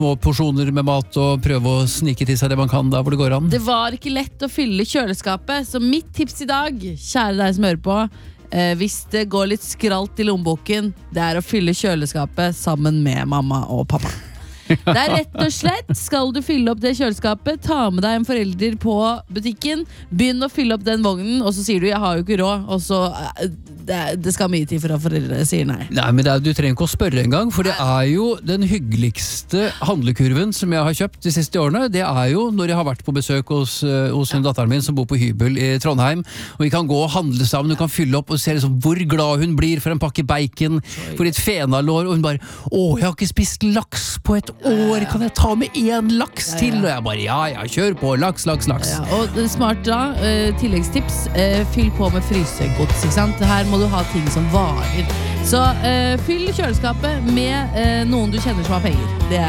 små porsjoner med mat og prøve å snike til seg det man kan da hvor det går an. Det var ikke lett å fylle kjøleskapet, så mitt tips i dag, kjære deg som hører på, hvis det går litt skralt i lommeboken, det å fylle kjøleskapet sammen med mamma og pappa. Det rett og slett, skal du fylle opp det kjøleskapet, ta med deg en forelder på butikken, begynn å fylle opp den vognen, og så sier du, jeg har jo ikke råd, og så det skal mye tid for at foreldre sier nei. Nei, men du trenger ikke å spørre en gang, for det jo den hyggeligste handlekurven som jeg har kjøpt de siste årene, det jo når jeg har vært på besøk hos datteren min som bor på hybel i Trondheim, og vi kan gå og handle sammen, du kan fylle opp og se liksom hvor glad hun blir for en pakke bacon, for litt fenalår, og hun bare, jeg har ikke spist laks på et år, kan jeg ta med en laks til? Og jeg bare, ja, kjør på, laks. Ja, og smart da, tilleggstips, fyll på med frysegods, ikke sant? Her må du ha ting som varer. Så fyll kjøleskapet med noen du kjenner som har penger. Det